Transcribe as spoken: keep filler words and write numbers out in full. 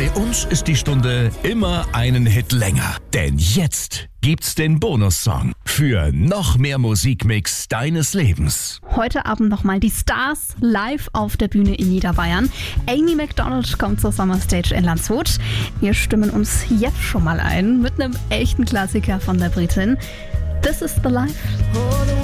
Bei uns ist die Stunde immer einen Hit länger. Denn jetzt gibt's den Bonussong für noch mehr Musikmix deines Lebens. Heute Abend nochmal die Stars live auf der Bühne in Niederbayern. Amy Macdonald kommt zur Summer Stage in Landshut. Wir stimmen uns jetzt schon mal ein mit einem echten Klassiker von der Britin. This is the Life.